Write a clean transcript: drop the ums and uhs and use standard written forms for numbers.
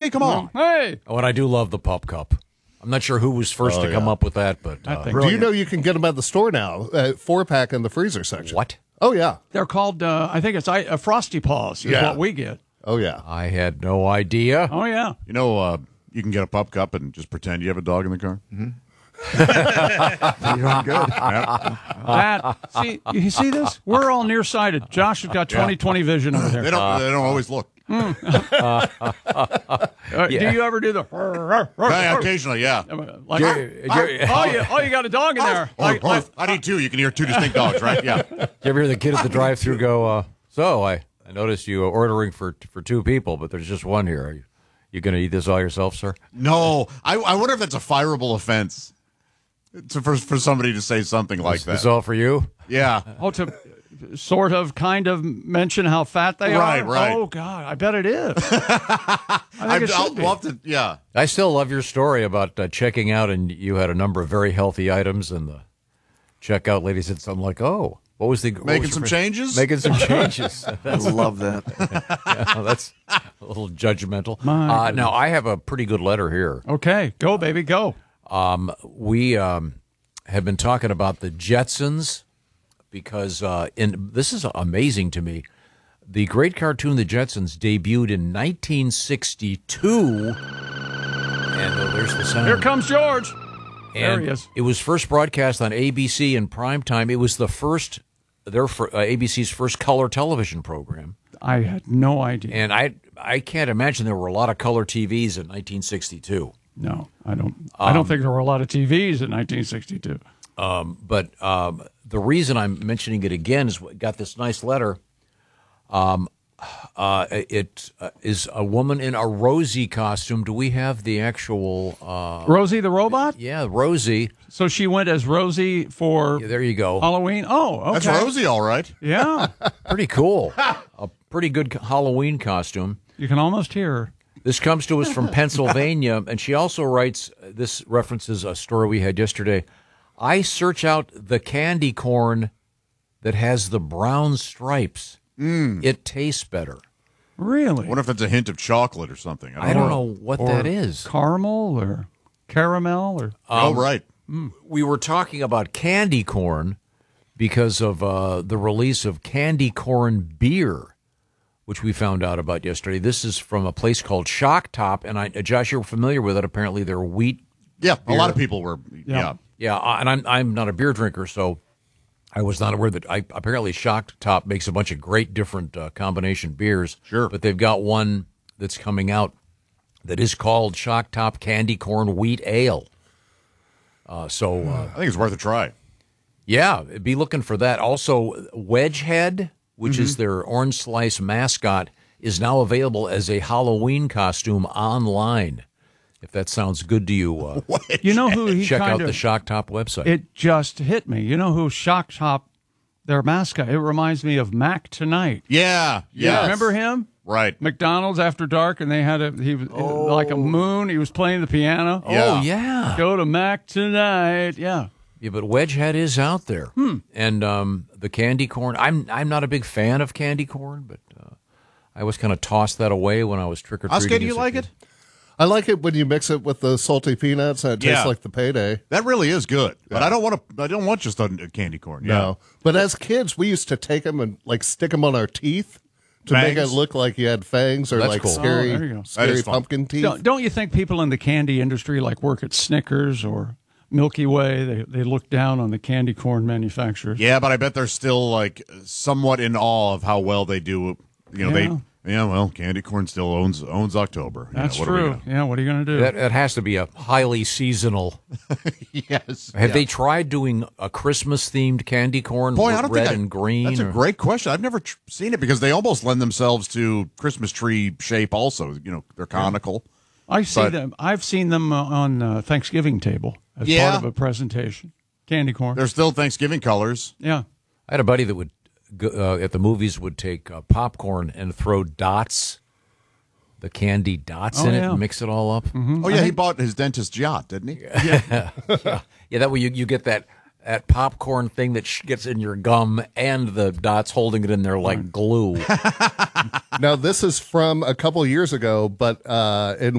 come on. Hey. Oh, and I do love the Pup Cup. I'm not sure who was first to come up with that, but Do you know you can get them at the store now? 4-pack in the freezer section. What? Oh, yeah. They're called, I think it's Frosty Paws is what we get. Oh, yeah. I had no idea. Oh, yeah. You know, you can get a pup cup and just pretend you have a dog in the car. Mm-hmm. Pretty darn good. You see this? We're all nearsighted. Josh has got 20/20 vision over there. They don't always look. Do you ever do the? Occasionally, yeah. Like, you got a dog in there. I need two. You can hear two distinct dogs, right? Yeah. You ever hear the kid at the drive-thru go, so I noticed you ordering for two people, but there's just one here. Are you going to eat this all yourself, sir? No. I wonder if that's a fireable offense for somebody to say something like that. It's all for you? Yeah. Oh, to sort of, kind of mention how fat they are? Right. Oh, God, I bet it is. I think it should be. love to, yeah. I still love your story about checking out, and you had a number of very healthy items, and the checkout lady said something like, oh, what was the... Making some changes? Making some changes. I love that. Yeah, that's a little judgmental. My now, I have a pretty good letter here. Okay, go, baby, go. We have been talking about the Jetsons because this is amazing to me. The great cartoon The Jetsons debuted in 1962. And there's the sound. Here comes George. There And he is. it was first broadcast on ABC in prime time. It was ABC's first color television program. I had no idea. And I can't imagine there were a lot of color TVs in 1962. No, I don't. I don't think there were a lot of TVs in 1962. But the reason I'm mentioning it again is we got this nice letter. It is a woman in a Rosie costume. Do we have the actual... Rosie the robot? Yeah, Rosie. So she went as Rosie for There you go. Halloween? Oh, okay. That's Rosie, all right. Yeah. Pretty cool. A pretty good Halloween costume. You can almost hear her. This comes to us from Pennsylvania, and she also writes, this references a story we had yesterday. I search out the candy corn that has the brown stripes. It tastes better. Really? I wonder if that's a hint of chocolate or something. I don't know what that is. Caramel or caramel or... Right. We were talking about candy corn because of the release of candy corn beer, which we found out about yesterday. This is from a place called Shock Top, and Josh, you're familiar with it. Apparently, they're wheat. Yeah, beer. a lot of people were. Yeah. And I'm not a beer drinker, so I was not aware that. Apparently, Shock Top makes a bunch of great different combination beers. Sure, but they've got one that's coming out that is called Shock Top Candy Corn Wheat Ale. I think it's worth a try. Yeah, be looking for that. Also, Wedgehead, which is their orange slice mascot, is now available as a Halloween costume online. If that sounds good to you, you know who he check out kind of, the Shock Top website. It just hit me. You know who Shock Top, their mascot? It reminds me of Mac Tonight. Yeah. Remember him? Right. McDonald's After Dark, and they had he was like a moon. He was playing the piano. Oh, yeah. Go to Mac Tonight. Yeah. Yeah, but Wedgehead is out there. And the candy corn, I'm not a big fan of candy corn, but I always kind of tossed that away when I was trick-or-treating. Oscar, do you like it? I like it when you mix it with the salty peanuts and it tastes like the payday. That really is good. But I don't want just a candy corn. Yeah. No. But as kids, we used to take them and stick them on our teeth to make it look like you had fangs or That's like cool. scary, there you go. scary pumpkin teeth. Don't you think people in the candy industry work at Snickers or Milky Way? They look down on the candy corn manufacturers. Yeah, but I bet they're still somewhat in awe of how well they do. Candy corn still owns October. That's true. Yeah, what are you going to do? That has to be a highly seasonal. Yes. Have they tried doing a Christmas-themed candy corn Boy, with I don't red think and green? That's a great question. I've never seen it because they almost lend themselves to Christmas tree shape also. They're conical. I've seen them on Thanksgiving table as part of a presentation. Candy corn. They're still Thanksgiving colors. Yeah. I had a buddy that would go, at the movies would take popcorn and throw dots, the candy dots in it, and mix it all up. Mm-hmm. Oh yeah, he bought his dentist's yacht, didn't he? Yeah. That way you get that popcorn thing that gets in your gum and the dots holding it in there like glue. Now this is from a couple years ago, but in